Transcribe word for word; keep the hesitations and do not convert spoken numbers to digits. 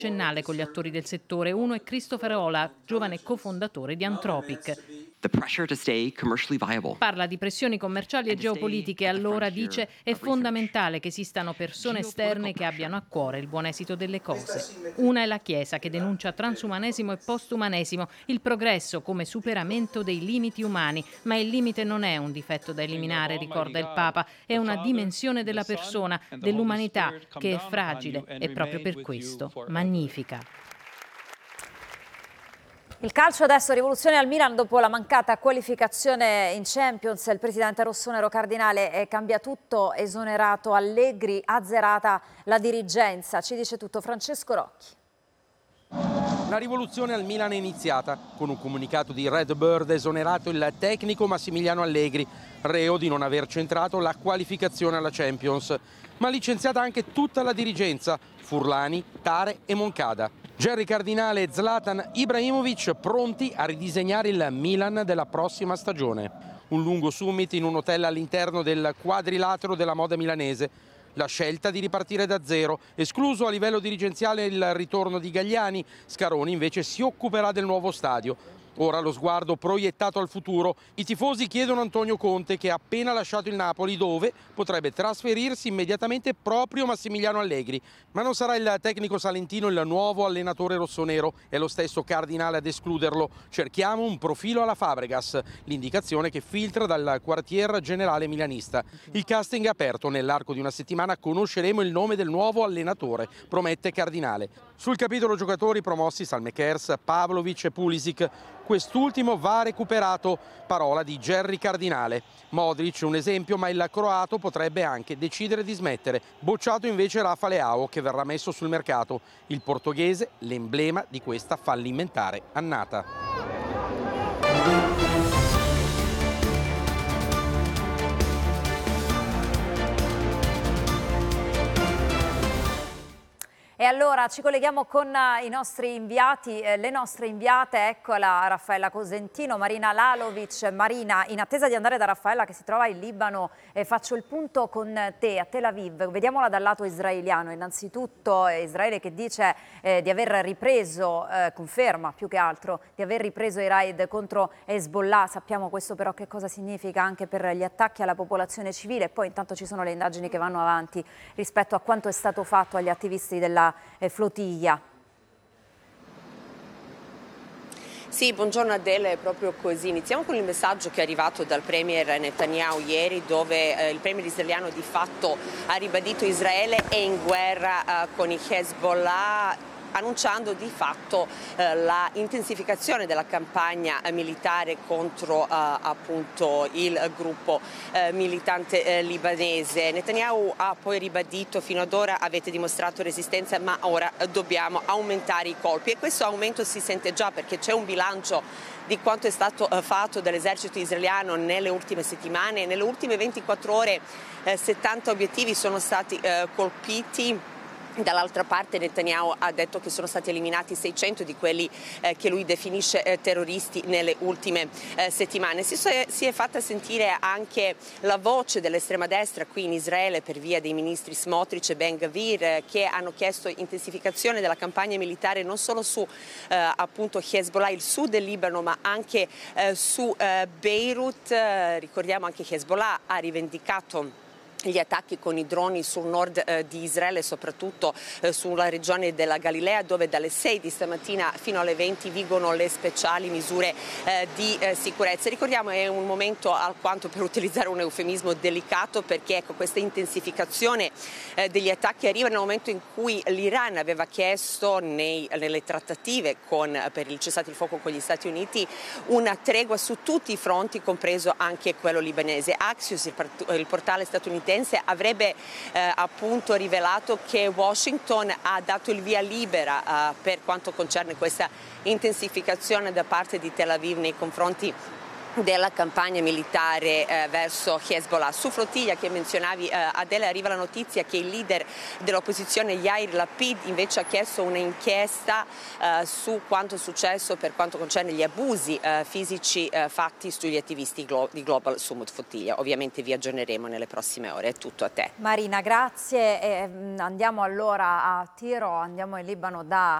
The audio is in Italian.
decennale con gli attori del settore. Uno è Christopher Olah, giovane cofondatore di Anthropic. The pressure to stay commercially viable. Parla di pressioni commerciali e geopolitiche e allora dice è fondamentale che esistano persone esterne che abbiano a cuore il buon esito delle cose. Una è la Chiesa che denuncia transumanesimo e postumanesimo, il progresso come superamento dei limiti umani, ma il limite non è un difetto da eliminare, ricorda il Papa, è una dimensione della persona, dell'umanità che è fragile e proprio per questo magnifica. Il calcio adesso, rivoluzione al Milan dopo la mancata qualificazione in Champions. Il presidente rossonero Cardinale cambia tutto, esonerato Allegri, azzerata la dirigenza. Ci dice tutto Francesco Rocchi. La rivoluzione al Milan è iniziata con un comunicato di Red Bird esonerato il tecnico Massimiliano Allegri, reo di non aver centrato la qualificazione alla Champions, ma licenziata anche tutta la dirigenza, Furlani, Tare e Moncada. Gerry Cardinale e Zlatan Ibrahimovic pronti a ridisegnare il Milan della prossima stagione. Un lungo summit in un hotel all'interno del quadrilatero della moda milanese. La scelta di ripartire da zero, escluso a livello dirigenziale il ritorno di Galliani. Scaroni invece si occuperà del nuovo stadio. Ora lo sguardo proiettato al futuro. I tifosi chiedono Antonio Conte, che ha appena lasciato il Napoli, dove potrebbe trasferirsi immediatamente proprio Massimiliano Allegri. Ma non sarà il tecnico salentino il nuovo allenatore rossonero, è lo stesso Cardinale ad escluderlo. Cerchiamo un profilo alla Fabregas, l'indicazione che filtra dal quartier generale milanista. Il casting è aperto, nell'arco di una settimana conosceremo il nome del nuovo allenatore, promette Cardinale. Sul capitolo giocatori promossi Salmekers, Pavlovic e Pulisic. Quest'ultimo va recuperato, parola di Gerry Cardinale. Modric un esempio, ma il croato potrebbe anche decidere di smettere. Bocciato invece Rafa Leao, che verrà messo sul mercato. Il portoghese, l'emblema di questa fallimentare annata. E allora ci colleghiamo con i nostri inviati, eh, le nostre inviate, eccola Raffaella Cosentino, Marina Lalovic. Marina, in attesa di andare da Raffaella che si trova in Libano, eh, faccio il punto con te a Tel Aviv. Vediamola dal lato israeliano. Innanzitutto eh, Israele che dice eh, di aver ripreso, eh, conferma più che altro, di aver ripreso i raid contro Hezbollah. Sappiamo questo però che cosa significa anche per gli attacchi alla popolazione civile. E poi intanto ci sono le indagini che vanno avanti rispetto a quanto è stato fatto agli attivisti della Eh, flottiglia. Sì, buongiorno Adele, è proprio così. Iniziamo con il messaggio che è arrivato dal premier Netanyahu ieri, dove eh, il premier israeliano di fatto ha ribadito Israele è in guerra eh, con i Hezbollah, annunciando di fatto eh, la intensificazione della campagna eh, militare contro eh, appunto il gruppo eh, militante eh, libanese. Netanyahu ha poi ribadito: fino ad ora avete dimostrato resistenza, ma ora eh, dobbiamo aumentare i colpi, e questo aumento si sente già perché c'è un bilancio di quanto è stato eh, fatto dall'esercito israeliano nelle ultime settimane. Nelle ultime ventiquattro ore eh, settanta obiettivi sono stati eh, colpiti. Dall'altra parte Netanyahu ha detto che sono stati eliminati seicento di quelli eh, che lui definisce eh, terroristi nelle ultime eh, settimane. Si, si è fatta sentire anche la voce dell'estrema destra qui in Israele per via dei ministri Smotrich e Ben Gvir eh, che hanno chiesto intensificazione della campagna militare non solo su eh, appunto Hezbollah, il sud del Libano, ma anche eh, su eh, Beirut. Eh, ricordiamo anche che Hezbollah ha rivendicato gli attacchi con i droni sul nord eh, di Israele, soprattutto eh, sulla regione della Galilea, dove dalle sei di stamattina fino alle venti vigono le speciali misure eh, di eh, sicurezza. Ricordiamo è un momento alquanto, per utilizzare un eufemismo, delicato, perché ecco, questa intensificazione eh, degli attacchi arriva nel momento in cui l'Iran aveva chiesto nei, nelle trattative con, per il cessate il fuoco con gli Stati Uniti una tregua su tutti i fronti, compreso anche quello libanese. Axios, il, il portale statunitense, avrebbe eh, appunto rivelato che Washington ha dato il via libera eh, per quanto concerne questa intensificazione da parte di Tel Aviv nei confronti della campagna militare eh, verso Hezbollah. Su Flottiglia, che menzionavi eh, Adele, arriva la notizia che il leader dell'opposizione Yair Lapid invece ha chiesto un'inchiesta eh, su quanto è successo per quanto concerne gli abusi eh, fisici eh, fatti sugli attivisti glo- di Global Summit Flottiglia. Ovviamente vi aggiorneremo nelle prossime ore. È tutto a te. Marina, grazie. E, mh, andiamo allora a Tiro, andiamo in Libano da